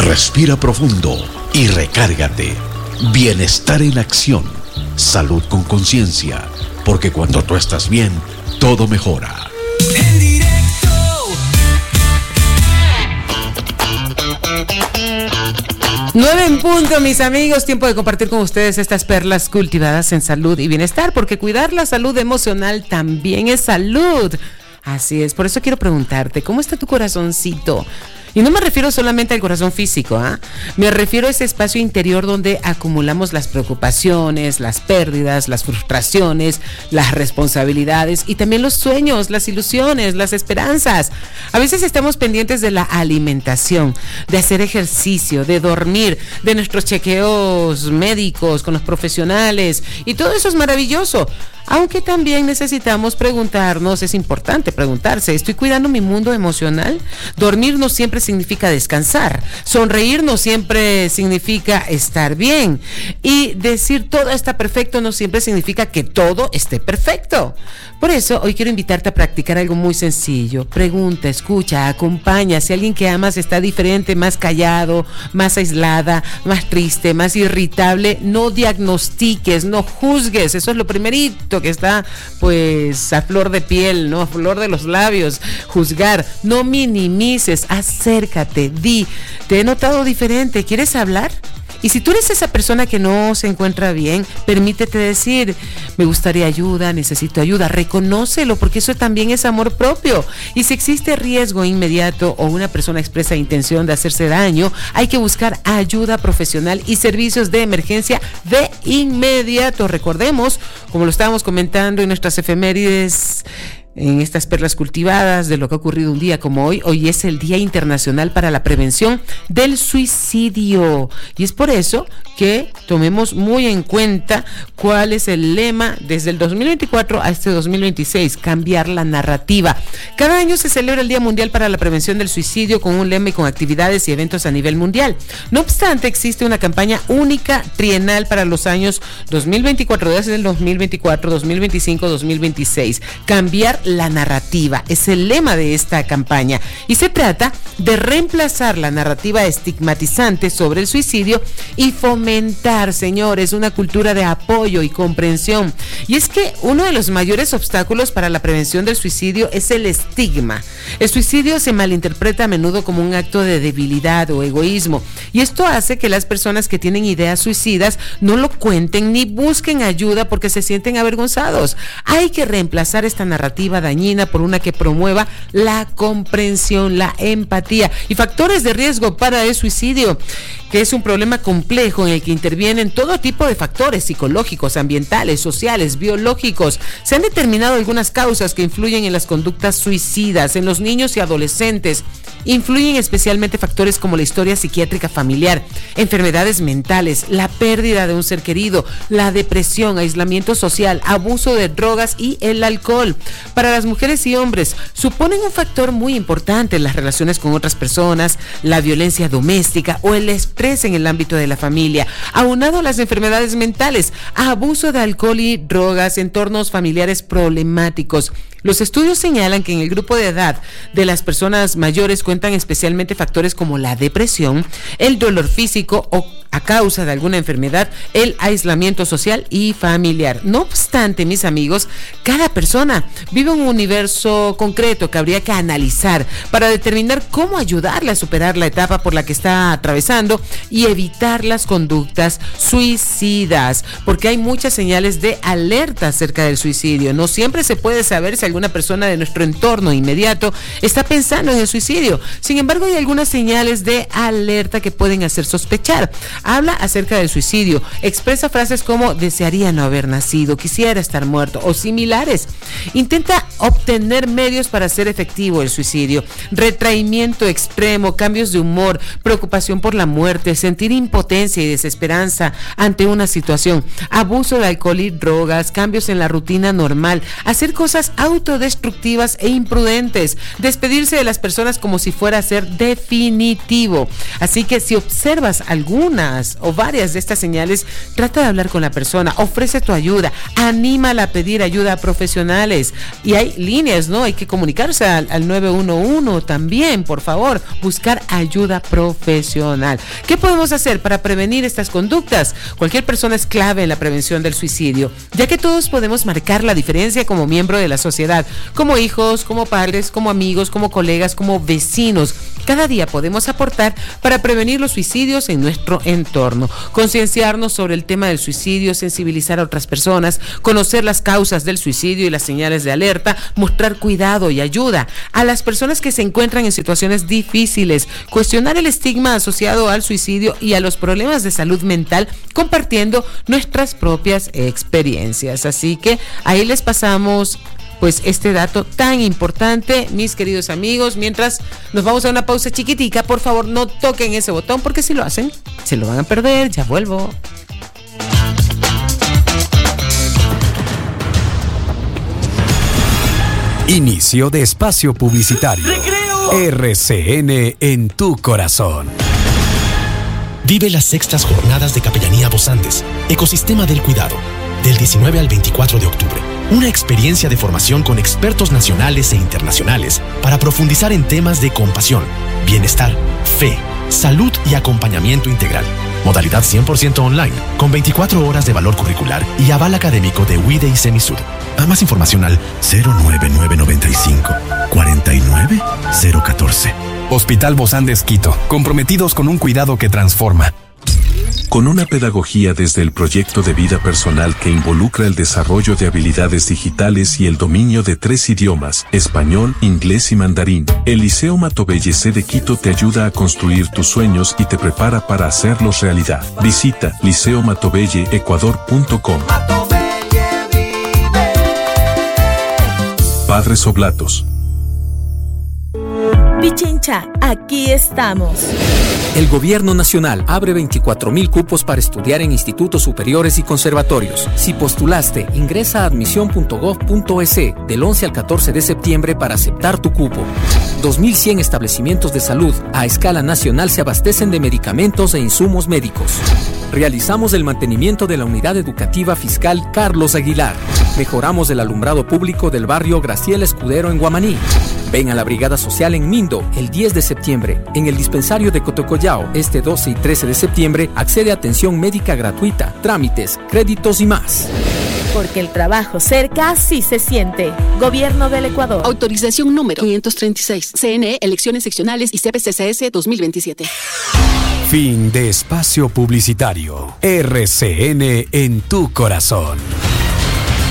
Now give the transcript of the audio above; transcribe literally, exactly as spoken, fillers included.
Respira profundo y recárgate. Bienestar en acción. Salud con conciencia. Porque cuando tú estás bien, todo mejora. En directo. Nueve en punto, mis amigos. Tiempo de compartir con ustedes estas perlas cultivadas en salud y bienestar. Porque cuidar la salud emocional también es salud. Así es. Por eso quiero preguntarte, ¿cómo está tu corazoncito? Y no me refiero solamente al corazón físico, ¿ah? ¿eh? Me refiero a ese espacio interior donde acumulamos las preocupaciones, las pérdidas, las frustraciones, las responsabilidades y también los sueños, las ilusiones, las esperanzas. A veces estamos pendientes de la alimentación, de hacer ejercicio, de dormir, de nuestros chequeos médicos con los profesionales y todo eso es maravilloso. Aunque también necesitamos preguntarnos, es importante preguntarse, ¿estoy cuidando mi mundo emocional? Dormir no siempre significa descansar, sonreír no siempre significa estar bien y decir todo está perfecto no siempre significa que todo esté perfecto. Por eso hoy quiero invitarte a practicar algo muy sencillo. Pregunta, escucha, acompaña. Si alguien que amas está diferente, más callado, más aislada, más triste, más irritable, no diagnostiques, no juzgues. Eso es lo primerito que está pues a flor de piel, ¿no? A flor de los labios. Juzgar, no minimices, acércate, di, te he notado diferente, ¿quieres hablar? Y si tú eres esa persona que no se encuentra bien, permítete decir, me gustaría ayuda, necesito ayuda, reconócelo porque eso también es amor propio. Y si existe riesgo inmediato o una persona expresa intención de hacerse daño, hay que buscar ayuda profesional y servicios de emergencia de inmediato. Recordemos, como lo estábamos comentando en nuestras efemérides, en estas perlas cultivadas de lo que ha ocurrido un día como hoy. Hoy es el Día Internacional para la Prevención del Suicidio y es por eso que tomemos muy en cuenta cuál es el lema desde el dos mil veinticuatro a este dos mil veintiséis, cambiar la narrativa. Cada año se celebra el Día Mundial para la Prevención del Suicidio con un lema y con actividades y eventos a nivel mundial. No obstante, existe una campaña única trienal para los años dos mil veinticuatro, desde el dos mil veinticuatro, dos mil veinticinco, dos mil veintiséis. Cambiar la narrativa es el lema de esta campaña y se trata de reemplazar la narrativa estigmatizante sobre el suicidio y fomentar, señores, una cultura de apoyo y comprensión. Y es que uno de los mayores obstáculos para la prevención del suicidio es el estigma. El suicidio se malinterpreta a menudo como un acto de debilidad o egoísmo y esto hace que las personas que tienen ideas suicidas no lo cuenten ni busquen ayuda porque se sienten avergonzados. Hay que reemplazar esta narrativa dañina por una que promueva la comprensión, la empatía y factores de riesgo para el suicidio, que es un problema complejo en el que intervienen todo tipo de factores psicológicos, ambientales, sociales, biológicos. Se han determinado algunas causas que influyen en las conductas suicidas en los niños y adolescentes. Influyen especialmente factores como la historia psiquiátrica familiar, enfermedades mentales, la pérdida de un ser querido, la depresión, aislamiento social, abuso de drogas y el alcohol. Para las mujeres y hombres suponen un factor muy importante en las relaciones con otras personas, la violencia doméstica o el estrés en el ámbito de la familia, aunado a las enfermedades mentales, abuso de alcohol y drogas, entornos familiares problemáticos. Los estudios señalan que en el grupo de edad de las personas mayores cuentan especialmente factores como la depresión, el dolor físico o a causa de alguna enfermedad, el aislamiento social y familiar. No obstante, mis amigos, cada persona vive un universo concreto que habría que analizar para determinar cómo ayudarle a superar la etapa por la que está atravesando y evitar las conductas suicidas, porque hay muchas señales de alerta acerca del suicidio. No siempre se puede saber si alguna persona de nuestro entorno inmediato está pensando en el suicidio. Sin embargo, hay algunas señales de alerta que pueden hacer sospechar. Habla acerca del suicidio, expresa frases como desearía no haber nacido, quisiera estar muerto o similares. Intenta obtener medios para hacer efectivo el suicidio. Retraimiento extremo, cambios de humor, preocupación por la muerte, sentir impotencia y desesperanza ante una situación, abuso de alcohol y drogas, cambios en la rutina normal, hacer cosas auto autodestructivas e imprudentes, despedirse de las personas como si fuera a ser definitivo. Así que si observas algunas o varias de estas señales, trata de hablar con la persona, ofrece tu ayuda, anímala a pedir ayuda a profesionales. Y hay líneas, ¿no? Hay que comunicarse al, al nueve uno uno también, por favor, buscar ayuda profesional. ¿Qué podemos hacer para prevenir estas conductas? Cualquier persona es clave en la prevención del suicidio, ya que todos podemos marcar la diferencia como miembro de la sociedad, como hijos, como padres, como amigos, como colegas, como vecinos. Cada día podemos aportar para prevenir los suicidios en nuestro entorno, concienciarnos sobre el tema del suicidio, sensibilizar a otras personas, conocer las causas del suicidio y las señales de alerta, mostrar cuidado y ayuda a las personas que se encuentran en situaciones difíciles, cuestionar el estigma asociado al suicidio y a los problemas de salud mental, compartiendo nuestras propias experiencias. Así que ahí les pasamos pues este dato tan importante, mis queridos amigos. Mientras nos vamos a una pausa chiquitica, por favor no toquen ese botón, porque si lo hacen se lo van a perder. Ya vuelvo. Inicio de espacio publicitario. ¡Recreo! R C N en tu corazón. Vive las sextas jornadas de Capellanía Vos Andes, Ecosistema del Cuidado, del diecinueve al veinticuatro de octubre. Una experiencia de formación con expertos nacionales e internacionales para profundizar en temas de compasión, bienestar, fe, salud y acompañamiento integral. Modalidad cien por ciento online, con veinticuatro horas de valor curricular y aval académico de U I D E y Semisud. A más información al cero nueve nueve nueve cinco, cuatro nueve cero uno cuatro. Hospital Vos Andes Quito, comprometidos con un cuidado que transforma. Con una pedagogía desde el proyecto de vida personal que involucra el desarrollo de habilidades digitales y el dominio de tres idiomas, español, inglés y mandarín, el Liceo Matobelle C de Quito te ayuda a construir tus sueños y te prepara para hacerlos realidad. Visita liceo matobelle ecuador punto com. Padres Oblatos. Pichincha, aquí estamos. El Gobierno Nacional abre veinticuatro mil cupos para estudiar en institutos superiores y conservatorios. Si postulaste, ingresa a admisión punto gob punto es del once al catorce de septiembre para aceptar tu cupo. dos mil cien establecimientos de salud a escala nacional se abastecen de medicamentos e insumos médicos. Realizamos el mantenimiento de la unidad educativa fiscal Carlos Aguilar. Mejoramos el alumbrado público del barrio Graciela Escudero en Guamaní. Ven a la Brigada Social en Mindo el diez de septiembre. En el dispensario de Cotocollao, este doce y trece de septiembre, accede a atención médica gratuita, trámites, créditos y más. Porque el trabajo cerca sí se siente. Gobierno del Ecuador. Autorización número quinientos treinta y seis. C N E, elecciones seccionales y C P C C S dos mil veintisiete. Fin de espacio publicitario. R C N en tu corazón.